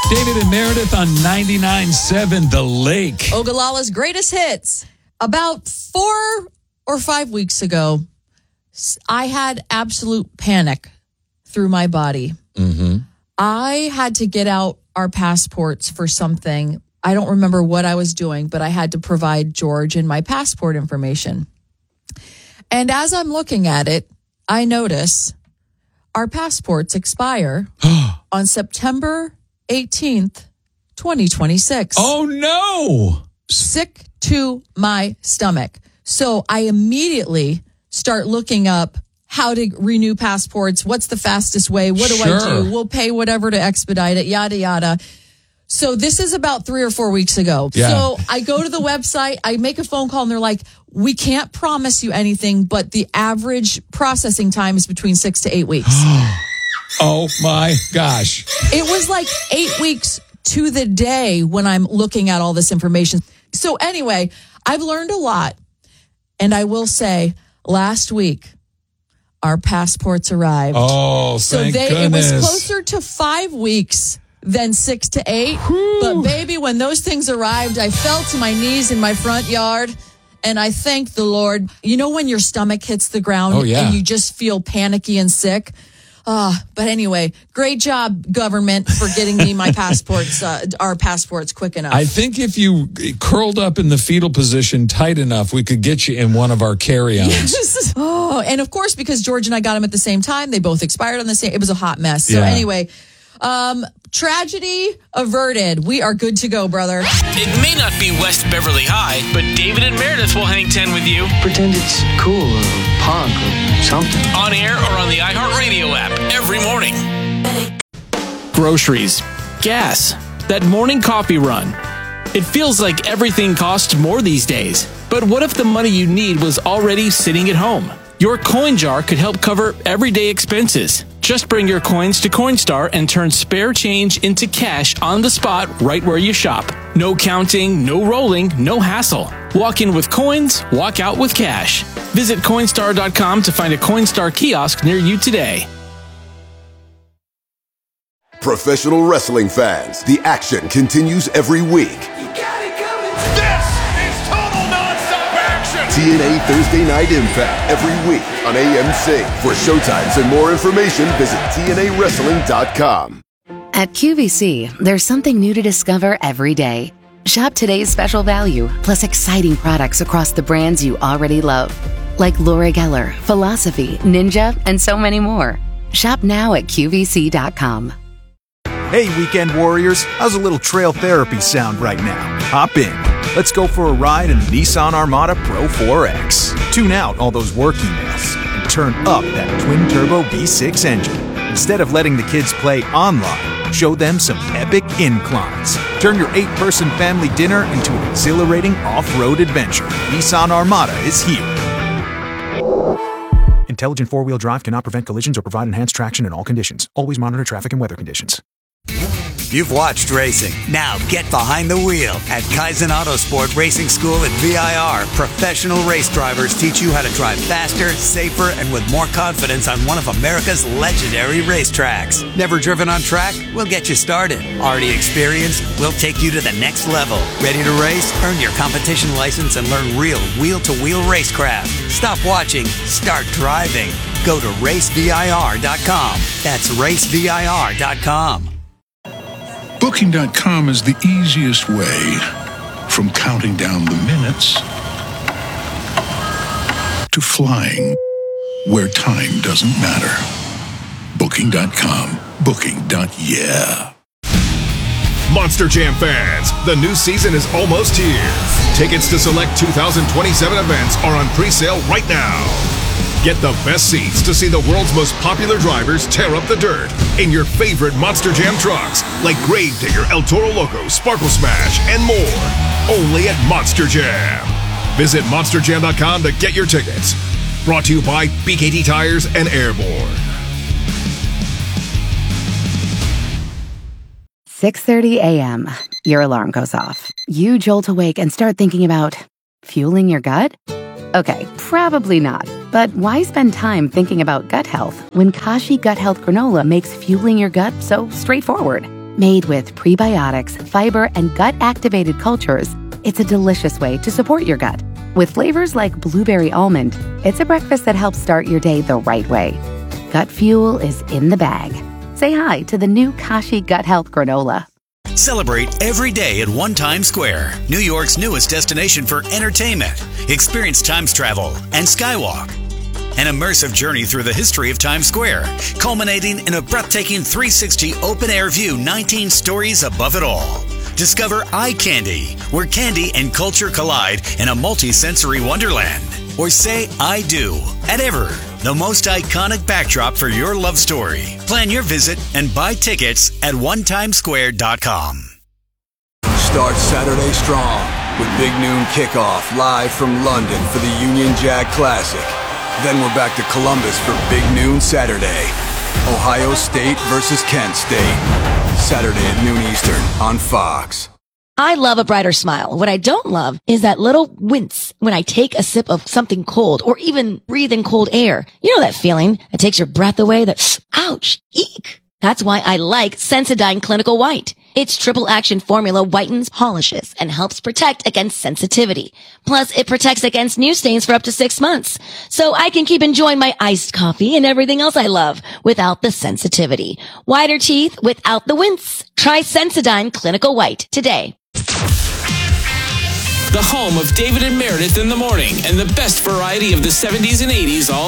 David and Meredith on 99.7 The Lake. Ogallala's greatest hits. About 4 or 5 weeks ago, I had absolute panic through my body. Mm-hmm. I had to get out our passports for something. I don't remember what I was doing, but I had to provide George and my passport information. And as I'm looking at it, I notice our passports expire on September 18th, 2026. Oh, no. Sick to my stomach. So I immediately start looking up how to renew passports. What's the fastest way? What do I do? We'll pay whatever to expedite it, yada, yada. So this is about 3 or 4 weeks ago. Yeah. So I go to the website, I make a phone call, and they're like, we can't promise you anything, but the average processing time is between 6 to 8 weeks. Oh, my gosh. It was like 8 weeks to the day when I'm looking at all this information. So anyway, I've learned a lot. And I will say, last week, our passports arrived. Oh, thank goodness. It was closer to 5 weeks than 6 to 8. Whew. But baby, when those things arrived, I fell to my knees in my front yard. And I thank the Lord. You know when your stomach hits the ground and you just feel panicky and sick? But anyway, great job, government, for getting me my passports, our passports quick enough. I think if you curled up in the fetal position tight enough, we could get you in one of our carry-ons. Yes. And of course, because George and I got them at the same time, they both expired on the same. It was a hot mess. So anyway, tragedy averted. We are good to go, brother. It may not be West Beverly High, but David and Meredith will hang 10 with you. Pretend it's cool or punk or something. On air or on the iHeartRadio app every morning. Groceries, gas, that morning coffee run. It feels like everything costs more these days. But what if the money you need was already sitting at home? Your coin jar could help cover everyday expenses. Just bring your coins to Coinstar and turn spare change into cash on the spot right where you shop. No counting, no rolling, no hassle. Walk in with coins, walk out with cash. Visit Coinstar.com to find a Coinstar kiosk near you today. Professional wrestling fans, the action continues every week. TNA Thursday Night Impact every week on AMC. For showtimes and more information, visit TNAWrestling.com. At QVC, there's something new to discover every day. Shop today's special value, plus exciting products across the brands you already love. Like Laura Geller, Philosophy, Ninja, and so many more. Shop now at QVC.com. Hey, weekend warriors, how's a little trail therapy sound right now? Hop in. Let's go for a ride in the Nissan Armada Pro 4X. Tune out all those work emails and turn up that twin-turbo V6 engine. Instead of letting the kids play online, show them some epic inclines. Turn your 8-person family dinner into an exhilarating off-road adventure. Nissan Armada is here. Intelligent four-wheel drive cannot prevent collisions or provide enhanced traction in all conditions. Always monitor traffic and weather conditions. You've watched racing. Now get behind the wheel. At Kaizen Autosport Racing School at VIR, professional race drivers teach you how to drive faster, safer, and with more confidence on one of America's legendary racetracks. Never driven on track? We'll get you started. Already experienced? We'll take you to the next level. Ready to race? Earn your competition license and learn real wheel-to-wheel racecraft. Stop watching. Start driving. Go to racevir.com. That's racevir.com. Booking.com is the easiest way from counting down the minutes to flying where time doesn't matter. Booking.com. Booking.yeah. Monster Jam fans, the new season is almost here. Tickets to select 2027 events are on pre-sale right now. Get the best seats to see the world's most popular drivers tear up the dirt in your favorite Monster Jam trucks, like Gravedigger, El Toro Loco, Sparkle Smash, and more. Only at Monster Jam. Visit monsterjam.com to get your tickets. Brought to you by BKT Tires and Airborne. 6:30 a.m. Your alarm goes off. You jolt awake and start thinking about fueling your gut? Okay, probably not. But why spend time thinking about gut health when Kashi Gut Health Granola makes fueling your gut so straightforward? Made with prebiotics, fiber, and gut-activated cultures, it's a delicious way to support your gut. With flavors like blueberry almond, it's a breakfast that helps start your day the right way. Gut Fuel is in the bag. Say hi to the new Kashi Gut Health Granola. Celebrate every day at One Times Square, New York's newest destination for entertainment. Experience Times travel and Skywalk. An immersive journey through the history of Times Square, culminating in a breathtaking 360 open-air view 19 stories above it all. Discover Eye Candy, where candy and culture collide in a multi-sensory wonderland. Or say I do at Ever, the most iconic backdrop for your love story. Plan your visit and buy tickets at onetimesquare.com. Start Saturday strong with Big Noon Kickoff live from London for the Union Jack Classic. Then we're back to Columbus for Big Noon Saturday. Ohio State versus Kent State. Saturday at noon Eastern on Fox. I love a brighter smile. What I don't love is that little wince when I take a sip of something cold or even breathe in cold air. You know that feeling that takes your breath away, that ouch, eek. That's why I like Sensodyne Clinical White. Its triple action formula whitens, polishes, and helps protect against sensitivity. Plus, it protects against new stains for up to 6 months. So I can keep enjoying my iced coffee and everything else I love without the sensitivity. Whiter teeth without the wince. Try Sensodyne Clinical White today. The home of David and Meredith in the morning and the best variety of the 70s and 80s all